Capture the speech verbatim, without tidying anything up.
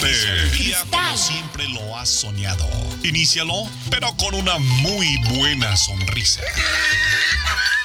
de Día como siempre lo has soñado. Inícialo, pero con una muy buena sonrisa.